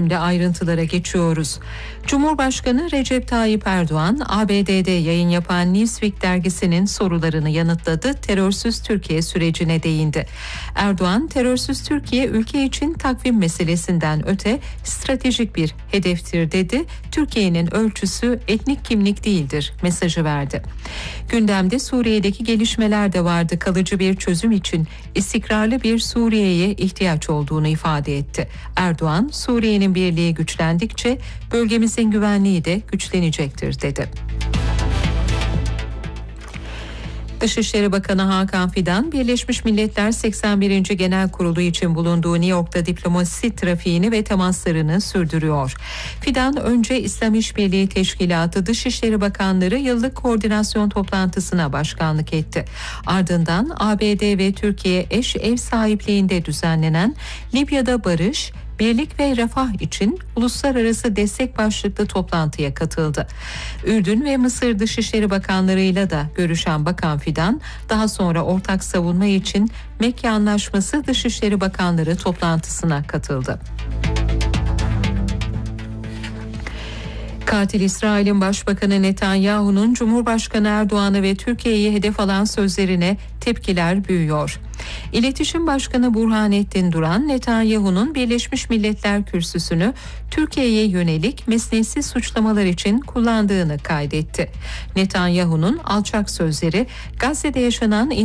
Şimdi ayrıntılara geçiyoruz. Cumhurbaşkanı Recep Tayyip Erdoğan, ABD'de yayın yapan Newsweek dergisinin sorularını yanıtladı, terörsüz Türkiye sürecine değindi. Erdoğan, terörsüz Türkiye ülke için takvim meselesinden öte stratejik bir hedeftir dedi. Türkiye'nin ölçüsü etnik kimlik değildir mesajı verdi. Gündemde Suriye'deki gelişmeler de vardı. Kalıcı bir çözüm için istikrarlı bir Suriye'ye ihtiyaç olduğunu ifade etti. Erdoğan, Suriye'nin birliği güçlendikçe bölgemizin güvenliği de güçlenecektir dedi. Dışişleri Bakanı Hakan Fidan, Birleşmiş Milletler 81. Genel Kurulu için bulunduğu New York'ta diplomasi trafiğini ve temaslarını sürdürüyor. Fidan, önce İslam İşbirliği Teşkilatı Dışişleri Bakanları yıllık koordinasyon toplantısına başkanlık etti. Ardından ABD ve Türkiye eş ev sahipliğinde düzenlenen Libya'da barış, birlik ve refah için uluslararası destek başlıklı toplantıya katıldı. Ürdün ve Mısır Dışişleri Bakanlarıyla da görüşen Bakan Fidan, daha sonra ortak savunma için Mekke Anlaşması Dışişleri Bakanları toplantısına katıldı. Katil İsrail'in Başbakanı Netanyahu'nun Cumhurbaşkanı Erdoğan'ı ve Türkiye'yi hedef alan sözlerine tepkiler büyüyor. İletişim Başkanı Burhanettin Duran, Netanyahu'nun Birleşmiş Milletler kürsüsünü Türkiye'ye yönelik mesnetsiz suçlamalar için kullandığını kaydetti. Netanyahu'nun alçak sözleri Gazze'de yaşanan